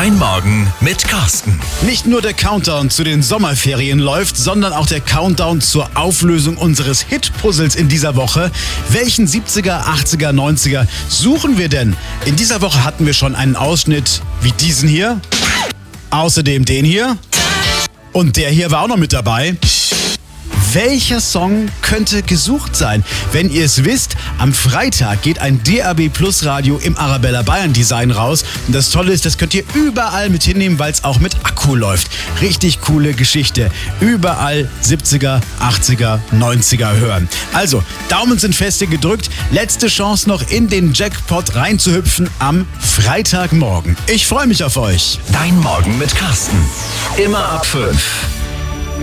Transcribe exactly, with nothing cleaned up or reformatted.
Dein Morgen mit Carsten. Nicht nur der Countdown zu den Sommerferien läuft, sondern auch der Countdown zur Auflösung unseres Hit-Puzzles in dieser Woche. Welchen siebziger, achtziger, neunziger suchen wir denn? In dieser Woche hatten wir schon einen Ausschnitt wie diesen hier. Außerdem den hier. Und der hier war auch noch mit dabei. Welcher Song könnte gesucht sein? Wenn ihr es wisst, am Freitag geht ein D A B Plus Radio im Arabella Bayern Design raus. Und das Tolle ist, das könnt ihr überall mit hinnehmen, weil es auch mit Akku läuft. Richtig coole Geschichte. Überall siebziger, achtziger, neunziger hören. Also, Daumen sind feste gedrückt. Letzte Chance noch in den Jackpot reinzuhüpfen am Freitagmorgen. Ich freue mich auf euch. Dein Morgen mit Carsten. Immer ab fünf.